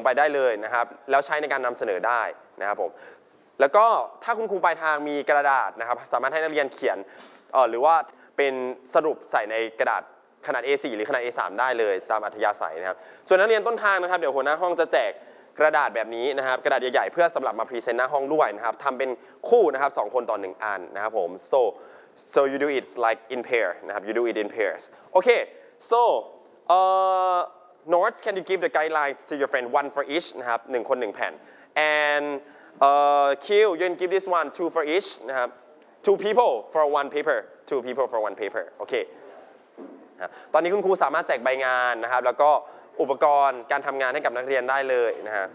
งไปได้เลยนะครับแล้วใช้ในการนำเสนอได้นะครับผมแล้วก็ถ้าคุณครูปลายทางมีกระดาษนะครับสามารถให้นักเรียนเขียนหรือว่าเป็นสรุปใส่ในกระดาษขนาด A4 หรือขนาด A3 ได้เลยตามอัธยาศัยนะครับส่วนนักเรียนต้นทางนะครับเดี๋ยวหัวหน้าห้องจะแจกกระดาษแบบนี้นะครับกระดาษใหญ่ๆเพื่อสำหรับมาพรีเซนต์หน้าห้องด้วยนะครับทำเป็นคู่นะครับ2 คนต่อ1 อันนะครับผม so you do it like in pair นะครับ you do it in pairs okay so notes can you give the guidelines to your friend one for each นะครับ1 คน 1 แผ่น and Q you can give this one 2 for each นะครับ 2 people for one paper 2 people for one paper โอเคตอนนี้คุณครูสามารถแจกใบงานนะครับแล้วก็อุปกรณ์การทำงานให้กับนักเรียนได้เลยนะฮะ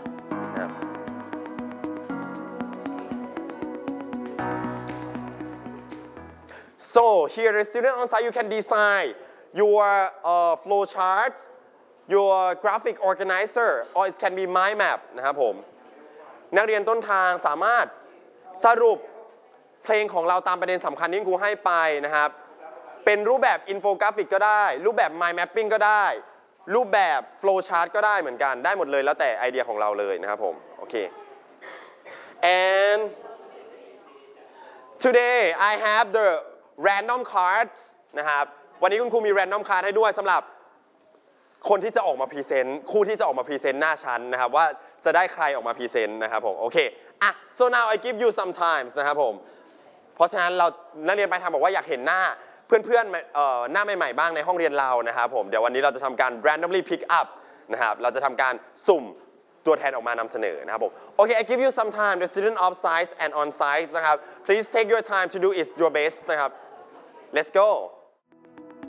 So here the student on site you can design your flow charts your graphic organizer or it can be mind map นะครับผมนักเรียนต้นทางสามารถสรุปเพลงของเราตามประเด็นสำคัญที่ครูให้ไปนะครับเป็นรูปแบบอินโฟกราฟิกก็ได้รูปแบบ mind mapping ก็ได้รูปแบบ flow chart ก็ได้เหมือนกันได้หมดเลยแล้วแต่ไอเดียของเราเลยนะครับผมโอเค and today I have the random cards นะครับวันนี้คุณครูมี random card ให้ด้วยสำหรับคนที่จะออกมาพรีเซนต์คู่ที่จะออกมาพรีเซนต์หน้าชั้นนะครับว่าจะได้ใครออกมาพรีเซนต์นะครับผมโอเคso now I give you some times นะครับผมเพราะฉะนั้นเรานักเรียนปลายทางบอกว่าอยากเห็นหน้าเพื่อนๆหน้าใหม่ๆบ้างในห้องเรียนเรานะครับผมเดี๋ยววันนี้เราจะทำการ randomly pick up นะครับเราจะทำการสุ่มตัวแทนออกมานำเสนอนะครับผมโอเค I give you some time the student off site and on site นะครับ please take your time to do it your best นะครับ let's go